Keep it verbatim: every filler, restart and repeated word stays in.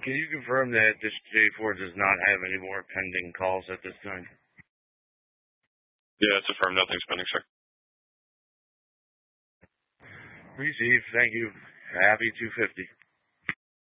Can you confirm that this J four does not have any more pending calls at this time? Yeah, it's affirmed. Nothing's pending, sir. Received. Thank you. Happy two fifty.